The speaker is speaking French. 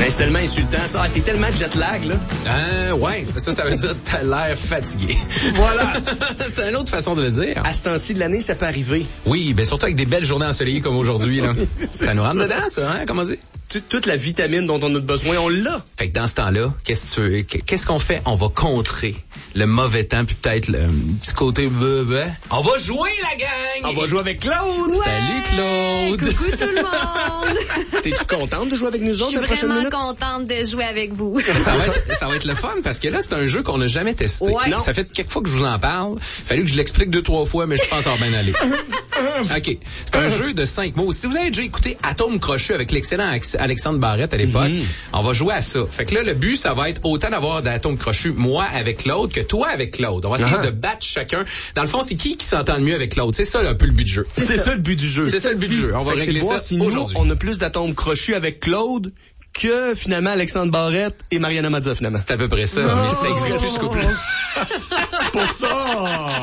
Ben, c'est tellement insultant, ça. Ah, t'es tellement jet lag, là. Ouais. Ça veut dire que t'as l'air fatigué. Voilà. C'est une autre façon de le dire. À ce temps-ci de l'année, ça peut arriver. Oui, ben surtout avec des belles journées ensoleillées comme aujourd'hui, là. Ça nous rentre dedans, ça, hein, comment dire? Toute la vitamine dont on a besoin, on l'a. Fait que dans ce temps-là, qu'est-ce qu'on fait? On va contrer le mauvais temps, puis peut-être le petit côté... On va jouer, la gang! On va jouer avec Claude! Ouais! Salut, Claude! Coucou tout le monde! T'es-tu contente de jouer avec nous autres la prochaine minute? Je suis vraiment contente de jouer avec vous. Ça va être le fun, parce que là, c'est un jeu qu'on n'a jamais testé. Ouais. Ça fait quelques fois que je vous en parle. Fallu que je l'explique 2-3 fois, mais je pense en bien aller. OK. C'est un jeu de 5 mots. Si vous avez déjà écouté Atome Crochu avec l'excellent Alexandre Barrette à l'époque, on va jouer à ça. Fait que là, le but, ça va être autant d'avoir d'Atome Crochu, moi avec Claude, que toi avec Claude. On va essayer de battre chacun. Dans le fond, c'est qui s'entend le mieux avec Claude. C'est ça, un peu le but du jeu. C'est ça le but du jeu. C'est ça le but du jeu. On va régler ça si aujourd'hui. Nous, on a plus d'atomes crochus avec Claude que finalement Alexandre Barrette et Mariana Mazza, finalement. C'est à peu près ça. Mais ça existe plus ce couple. C'est pour ça!